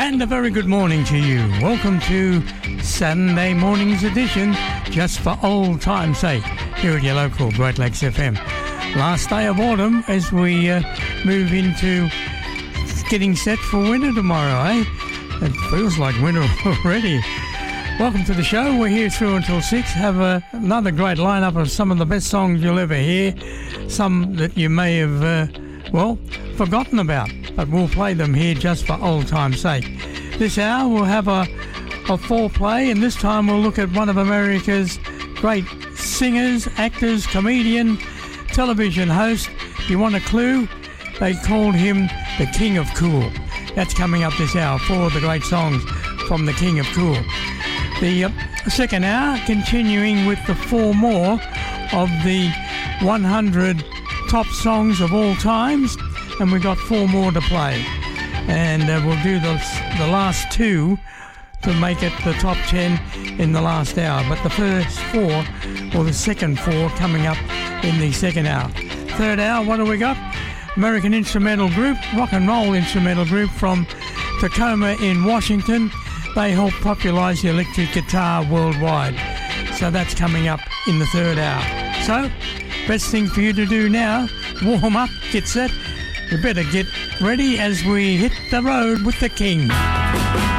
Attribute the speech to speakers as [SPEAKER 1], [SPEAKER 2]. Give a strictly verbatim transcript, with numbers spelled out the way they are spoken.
[SPEAKER 1] And a very good morning to you. Welcome to Saturday morning's edition, just for old time's sake, here at your local Great Lakes F M. Last day of autumn as we uh, move into getting set for winter tomorrow, eh? It feels like winter already. Welcome to the show. We're here through until six. Have a, another great lineup of some of the best songs you'll ever hear. Some that you may have, uh, well, forgotten about. But we'll play them here just for old time's sake. This hour we'll have a, a foreplay, and this time we'll look at one of America's great singers, actors, comedian, television host. You want a clue? They called him the King of Cool. That's coming up this hour, four of the great songs from the King of Cool. The uh, second hour, continuing with the four more of the one hundred top songs of all times. And we've got four more to play. And uh, we'll do the, the last two to make it the top ten in the last hour. But the first four, or the second four, coming up in the second hour. Third hour, what do we got? American instrumental group, rock and roll instrumental group from Tacoma in Washington. They help popularise the electric guitar worldwide. So that's coming up in the third hour. So, best thing for you to do now, warm up, get set. We better get ready as we hit the road with the King.